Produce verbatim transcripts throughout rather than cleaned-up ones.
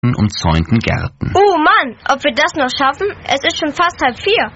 umzäunten Gärten. Oh Mann, ob wir das noch schaffen? Es ist schon fast halb vier.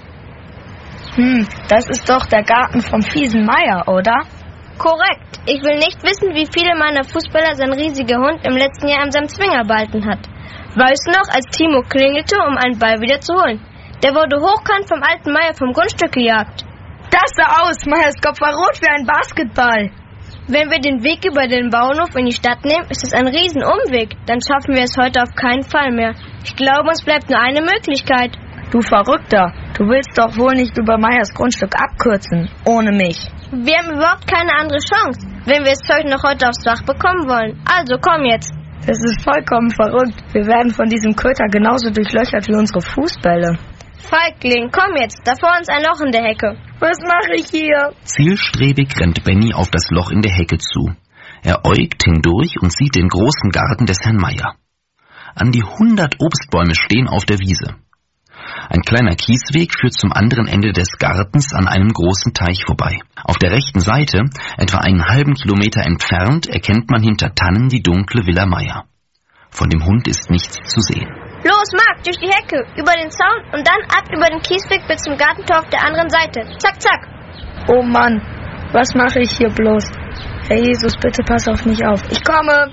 Hm, das ist doch der Garten vom fiesen Meier, oder? Korrekt. Ich will nicht wissen, wie viele meiner Fußballer sein riesiger Hund im letzten Jahr an seinem Zwinger behalten hat. Weißt du noch, als Timo klingelte, um einen Ball wieder zu holen? Der wurde hochkant vom alten Meier vom Grundstück gejagt. Das sah aus. Meiers Kopf war rot wie ein Basketball. Wenn wir den Weg über den Bauernhof in die Stadt nehmen, ist es ein Riesenumweg. Dann schaffen wir es heute auf keinen Fall mehr. Ich glaube, uns bleibt nur eine Möglichkeit. Du Verrückter, du willst doch wohl nicht über Meiers Grundstück abkürzen, ohne mich. Wir haben überhaupt keine andere Chance, wenn wir das Zeug noch heute aufs Dach bekommen wollen. Also komm jetzt. Es ist vollkommen verrückt. Wir werden von diesem Köter genauso durchlöchert wie unsere Fußbälle. Feigling, komm jetzt, da vor uns ein Loch in der Hecke. Was mache ich hier? Zielstrebig rennt Benny auf das Loch in der Hecke zu. Er äugt hindurch und sieht den großen Garten des Herrn Meier. An die hundert Obstbäume stehen auf der Wiese. Ein kleiner Kiesweg führt zum anderen Ende des Gartens an einem großen Teich vorbei. Auf der rechten Seite, etwa einen halben Kilometer entfernt, erkennt man hinter Tannen die dunkle Villa Meier. Von dem Hund ist nichts zu sehen. Los, Marc, durch die Hecke, über den Zaun und dann ab über den Kiesweg bis zum Gartentor auf der anderen Seite. Zack, zack. Oh Mann, was mache ich hier bloß? Herr Jesus, bitte pass auf mich auf. Ich komme.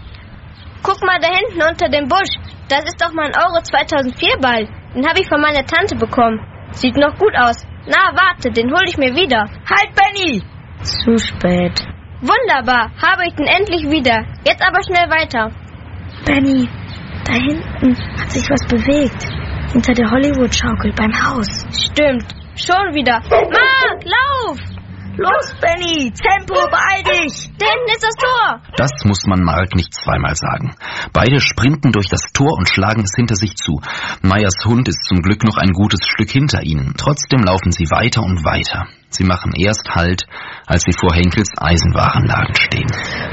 Guck mal da hinten unter dem Busch. Das ist doch mein Euro zweitausendvier Ball. Den habe ich von meiner Tante bekommen. Sieht noch gut aus. Na, warte, den hole ich mir wieder. Halt, Benny! Zu spät. Wunderbar, habe ich den endlich wieder. Jetzt aber schnell weiter. Benny, da hinten hat sich was bewegt. Hinter der Hollywood-Schaukel beim Haus. Stimmt, schon wieder. Marc, lauf! Los, Benny, Tempo, beeil dich! Da hinten ist das Tor! Das muss man Marc nicht zweimal sagen. Beide sprinten durch das Tor und schlagen es hinter sich zu. Meiers Hund ist zum Glück noch ein gutes Stück hinter ihnen. Trotzdem laufen sie weiter und weiter. Sie machen erst Halt, als sie vor Henkels Eisenwarenladen stehen.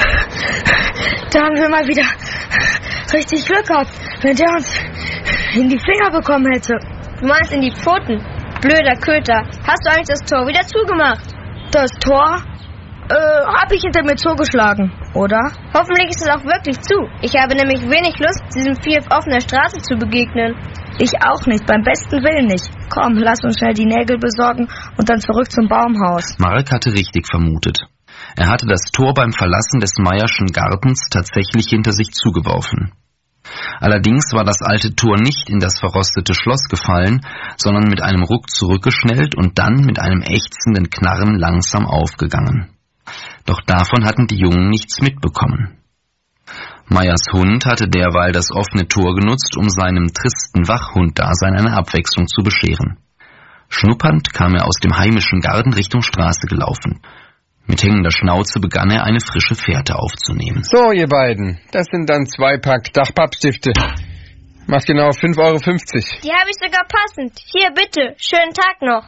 Da haben wir mal wieder richtig Glück gehabt, wenn der uns in die Finger bekommen hätte. Du meinst in die Pfoten? Blöder Köter. Hast du eigentlich das Tor wieder zugemacht? Das Tor? Äh, hab ich hinter mir zugeschlagen, oder? Hoffentlich ist es auch wirklich zu. Ich habe nämlich wenig Lust, diesem Vieh auf offener Straße zu begegnen. Ich auch nicht, beim besten Willen nicht. Komm, lass uns schnell die Nägel besorgen und dann zurück zum Baumhaus. Marc hatte richtig vermutet. Er hatte das Tor beim Verlassen des Meierschen Gartens tatsächlich hinter sich zugeworfen. Allerdings war das alte Tor nicht in das verrostete Schloss gefallen, sondern mit einem Ruck zurückgeschnellt und dann mit einem ächzenden Knarren langsam aufgegangen. Doch davon hatten die Jungen nichts mitbekommen. Meiers Hund hatte derweil das offene Tor genutzt, um seinem tristen Wachhunddasein eine Abwechslung zu bescheren. Schnuppernd kam er aus dem heimischen Garten Richtung Straße gelaufen. Mit hängender Schnauze begann er, eine frische Fährte aufzunehmen. So, ihr beiden, das sind dann zwei Pack Dachpappstifte. Macht genau fünf Euro fünfzig. Die habe ich sogar passend. Hier, bitte. Schönen Tag noch.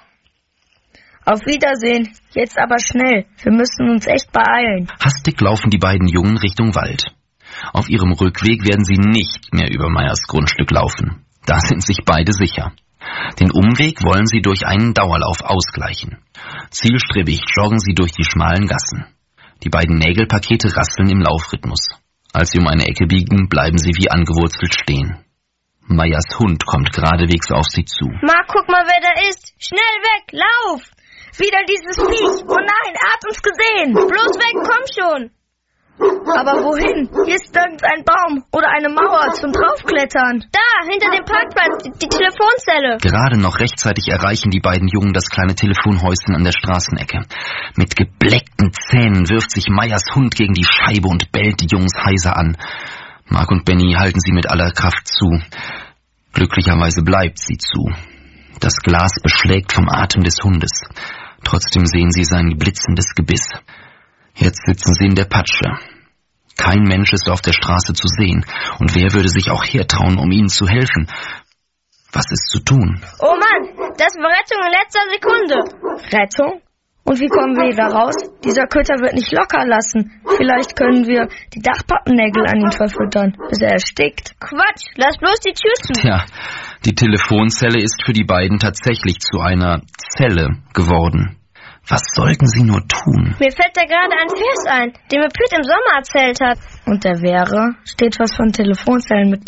Auf Wiedersehen. Jetzt aber schnell. Wir müssen uns echt beeilen. Hastig laufen die beiden Jungen Richtung Wald. Auf ihrem Rückweg werden sie nicht mehr über Meiers Grundstück laufen. Da sind sich beide sicher. Den Umweg wollen sie durch einen Dauerlauf ausgleichen. Zielstrebig joggen sie durch die schmalen Gassen. Die beiden Nägelpakete rasseln im Laufrhythmus. Als sie um eine Ecke biegen, bleiben sie wie angewurzelt stehen. Meiers Hund kommt geradewegs auf sie zu. Marc, guck mal, wer da ist. Schnell weg, lauf! Wieder dieses Viech. Oh nein, er hat uns gesehen. Bloß weg, komm schon. Aber wohin? Hier ist irgendein Baum oder eine Mauer zum Draufklettern. Da, hinter dem Parkplatz, die, die Telefonzelle. Gerade noch rechtzeitig erreichen die beiden Jungen das kleine Telefonhäuschen an der Straßenecke. Mit gebleckten Zähnen wirft sich Meiers Hund gegen die Scheibe und bellt die Jungs heiser an. Marc und Benny halten sie mit aller Kraft zu. Glücklicherweise bleibt sie zu. Das Glas beschlägt vom Atem des Hundes. Trotzdem sehen sie sein blitzendes Gebiss. Jetzt sitzen sie in der Patsche. Kein Mensch ist auf der Straße zu sehen. Und wer würde sich auch hertrauen, um ihnen zu helfen? Was ist zu tun? Oh Mann, das war Rettung in letzter Sekunde. Rettung? Und wie kommen wir da raus? Dieser Köter wird nicht locker lassen. Vielleicht können wir die Dachpappennägel an ihn verfüttern, bis er erstickt. Quatsch, lass bloß die Tür zu. Tja, die Telefonzelle ist für die beiden tatsächlich zu einer Zelle geworden. Was sollten sie nur tun? Mir fällt da gerade ein Vers ein, den mir Pitt im Sommer erzählt hat. Und der wäre, steht was von Telefonzellen mit